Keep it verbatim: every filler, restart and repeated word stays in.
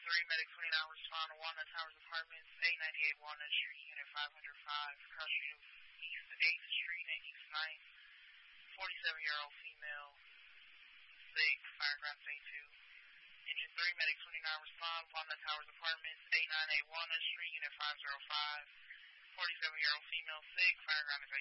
three, Medic twenty-nine, respond to Walnut Towers Apartments, eight ninety-eight Walnut Street, Unit five hundred five, cross street of East eighth Street and East ninth, forty-seven-year-old female, sick, fireground day two. Engine three, Medic twenty-nine, respond, Walnut Towers Apartments, eight ninety-eight Walnut Street, Unit five oh five, forty-seven-year-old female, sick, fireground is